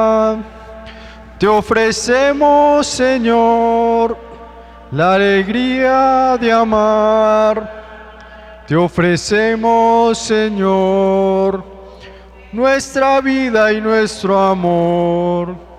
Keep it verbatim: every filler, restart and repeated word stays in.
Te ofrecemos, Señor, la alegría de amar. Te ofrecemos, Señor, nuestra vida y nuestro amor.